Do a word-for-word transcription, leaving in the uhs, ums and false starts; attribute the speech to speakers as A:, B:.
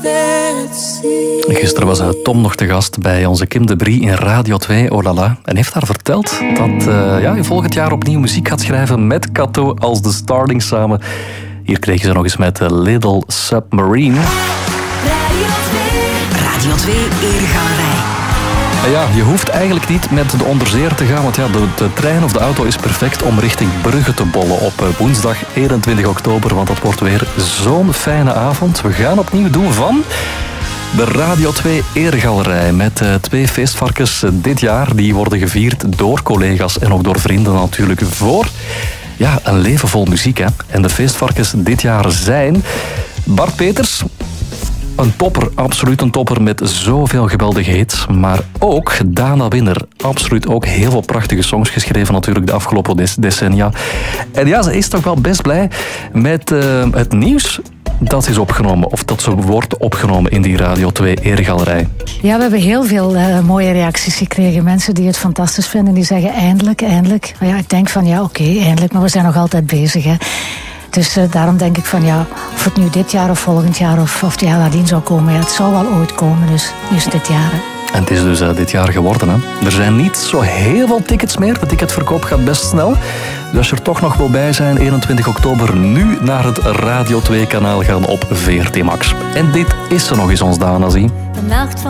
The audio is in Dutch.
A: Gisteren was Tom nog te gast bij onze Kim de Brie in Radio twee, oh la la. En heeft haar verteld dat uh, ja, hij volgend jaar opnieuw muziek gaat schrijven met Kato als de starting samen. Hier kregen ze nog eens met Little Submarine.
B: Radio twee, Radio twee Eregalerij.
A: Ja, je hoeft eigenlijk niet met de onderzeer te gaan, want ja, de, de trein of de auto is perfect om richting Brugge te bollen op woensdag eenentwintig oktober, want dat wordt weer zo'n fijne avond. We gaan opnieuw doen van de Radio twee Eregalerij met uh, twee feestvarkens dit jaar. Die worden gevierd door collega's en ook door vrienden natuurlijk voor ja, een leven vol muziek. Hè. En de feestvarkens dit jaar zijn Bart Peters. Een topper, absoluut een topper met zoveel geweldige hits. Maar ook Dana Winner. Absoluut ook heel veel prachtige songs geschreven natuurlijk de afgelopen decennia. En ja, ze is toch wel best blij met uh, het nieuws dat is opgenomen. Of dat ze wordt opgenomen in die Radio twee Eregalerij.
C: Ja, we hebben heel veel uh, mooie reacties gekregen. Mensen die het fantastisch vinden. Die zeggen eindelijk, eindelijk. Maar ja, ik denk van ja, oké, okay, eindelijk. Maar we zijn nog altijd bezig, hè. Dus uh, daarom denk ik van ja, of het nu dit jaar of volgend jaar of, of het jaar nadien zou komen. Ja, het zou wel ooit komen, dus nu is het dit jaar. Hè.
A: En het is dus uh, dit jaar geworden. Hè. Er zijn niet zo heel veel tickets meer. De ticketverkoop gaat best snel. Dus als je er toch nog wil bij zijn, eenentwintig oktober, nu naar het Radio twee kanaal gaan op V R T Max. En dit is er nog eens ons Dana, zie.
D: De nacht van